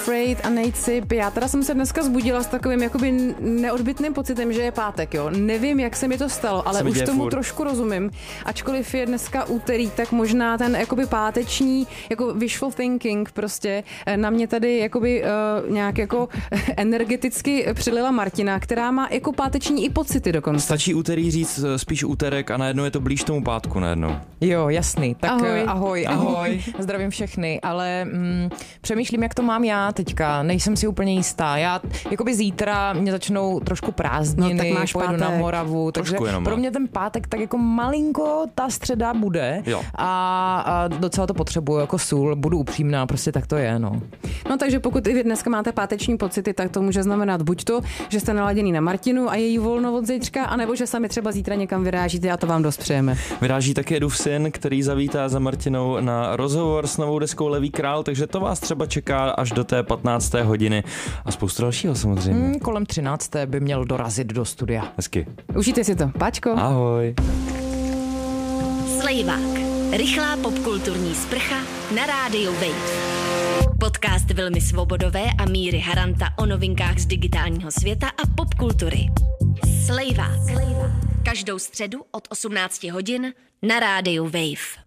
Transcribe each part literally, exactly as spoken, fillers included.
Afraid a Nate Sip. Já teda jsem se dneska zbudila s takovým jakoby neodbytným pocitem, že je pátek, jo. Nevím, jak se mi to stalo, ale už tomu furt trošku rozumím. Ačkoliv je dneska úterý, tak možná ten jakoby páteční, jako wishful thinking prostě na mě tady jakoby uh, nějak jako energeticky přilila Martina, která má jako páteční i pocity dokonce. Stačí úterý říct spíš úterek a najednou je to blíž tomu pátku najednou. Jo, jasný. Tak ahoj, ahoj. ahoj. Zdravím všechny, ale mm, přemýšlím, jak to mám já teďka. Nejsem si úplně jistá. Já jakoby zítra mě začnou trošku prázdniny, no, tak máš pojedu pátek. na Moravu, takže jenom, pro mě ten pátek tak jako malinko ta středa bude a, a docela to potřebuju jako sůl, budu upřímná, prostě tak to je, no. No takže pokud i vy dneska máte páteční pocity, tak to může znamenat buď to, že jste naladěný na Martinu a její volno od zítřka, anebo že sami třeba zítra někam vyrážíte a to vám dost přejeme. Vyráží taky Edův syn, který zavítá za Martinou na rozhovor s novou deskou Levý král, takže to vás třeba čeká až do té patnácté hodiny a spoustu dalšího samozřejmě. Hmm, kolem třinácté by měl dorazit do studia. Hezky. Užijte si to. Páčko. Ahoj. Slejvák. Rychlá popkulturní sprcha na rádiu Wave. Podcast Vilmy Svobodové a Míry Haranta o novinkách z digitálního světa a popkultury. Slejvák. Každou středu od osmnácti hodin na rádiu Wave.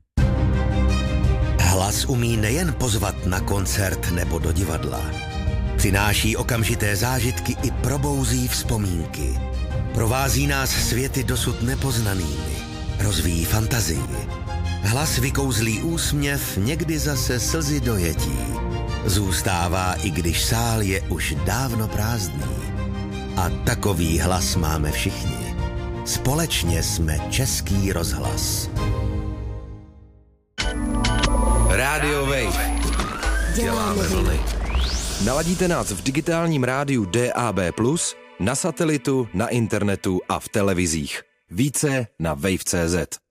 Hlas umí nejen pozvat na koncert nebo do divadla. Přináší okamžité zážitky i probouzí vzpomínky. Provází nás světy dosud nepoznanými. Rozvíjí fantazii. Hlas vykouzlí úsměv, někdy zase slzy dojetí. Zůstává, i když sál je už dávno prázdný. A takový hlas máme všichni. Společně jsme Český rozhlas. Rádio Wave. Děláme vlny. Naladíte nás v digitálním rádiu D A B plus, na satelitu, na internetu a v televizích. Více na wave tečka cé zet.